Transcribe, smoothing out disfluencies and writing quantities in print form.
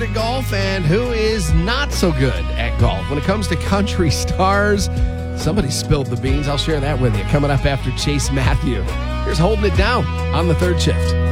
at golf and who is not so good at golf. When it comes to country stars, somebody spilled the beans. I'll share that with you coming up after Chase Matthew. Here's Holding It Down on the Third Shift.